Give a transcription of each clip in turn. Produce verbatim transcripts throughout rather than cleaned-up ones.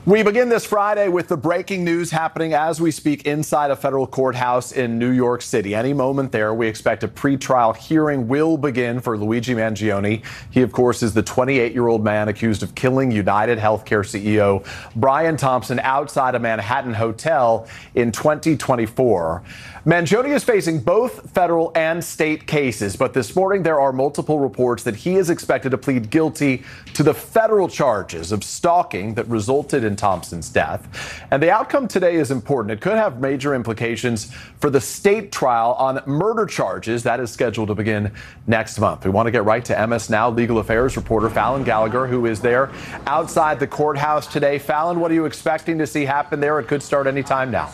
We begin this Friday with the breaking news happening as we speak inside a federal courthouse in New York City. Any moment there, we expect a pretrial hearing will begin for Luigi Mangione. He, of course, is the twenty-eight-year-old man accused of killing United Healthcare C E O Brian Thompson outside a Manhattan hotel in twenty twenty-four. Mangione is facing both federal and state cases, but this morning there are multiple reports that he is expected to plead guilty to the federal charges of stalking that resulted in Thompson's death. And the outcome today is important. It could have major implications for the state trial on murder charges that is scheduled to begin next month. We want to get right to M S Now legal affairs reporter Fallon Gallagher, who is there outside the courthouse today. Fallon, what are you expecting to see happen there? It could start any time now.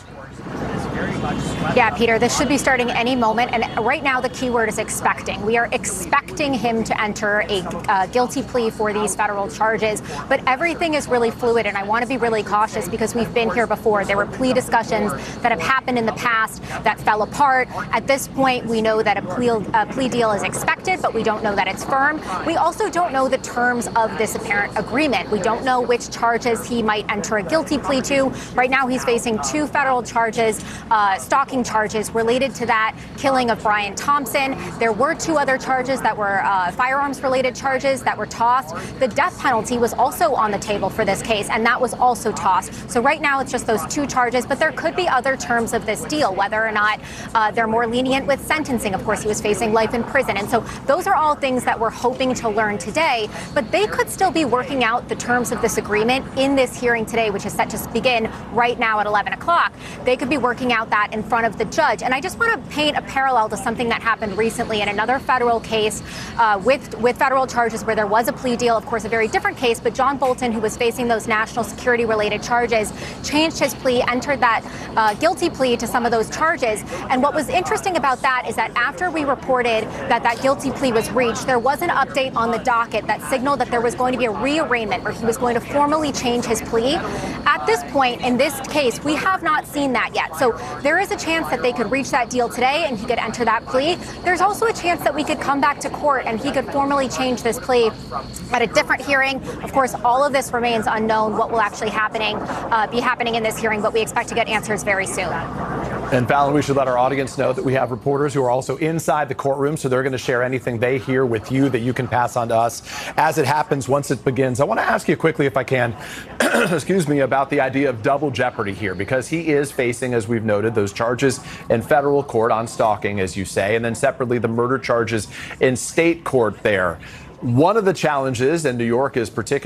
Yeah, Peter, this should be starting any moment. And right now, the key word is expecting. We are expecting him to enter a uh, guilty plea for these federal charges. But everything is really fluid. And I want to be really cautious because we've been here before. There were plea discussions that have happened in the past that fell apart. At this point, we know that a plea, a plea deal is expected, but we don't know that it's firm. We also don't know the terms of this apparent agreement. We don't know which charges he might enter a guilty plea to. Right now, he's facing two federal charges, uh, stalking charges related to that killing of Brian Thompson. There were two other charges that were uh, firearms related charges that were tossed. The death penalty was also on the table for this case, and that was also tossed. So right now it's just those two charges, but there could be other terms of this deal, whether or not uh, they're more lenient with sentencing. Of course, he was facing life in prison. And so those are all things that we're hoping to learn today, but they could still be working out the terms of this agreement in this hearing today, which is set to begin right now at eleven o'clock. They could be working out that in front of the judge. And I just want to paint a parallel to something that happened recently in another federal case uh, with, with federal charges where there was a plea deal. Of course, a very different case, but John Bolton, who was facing those national security related charges, changed his plea, entered that uh, guilty plea to some of those charges. And what was interesting about that is that after we reported that that guilty plea was reached, there was an update on the docket that signaled that there was going to be a rearrangement where he was going to formally change his plea. At this point, in this case, we have not seen that yet. So there is a chance that they could reach that deal today and he could enter that plea. There's also a chance that we could come back to court and he could formally change this plea at a different hearing. Of course, all of this remains unknown what will actually happening uh, be happening in this hearing, but we expect to get answers very soon. And Fallon, we should let our audience know that we have reporters who are also inside the courtroom, so they're going to share anything they hear with you that you can pass on to us as it happens once it begins. I want to ask you quickly, if I can, excuse me, about the idea of double jeopardy here, because he is facing, as we've noted, those charges in federal court on stalking, as you say, and then separately the murder charges in state court there. One of the challenges, and New York is particularly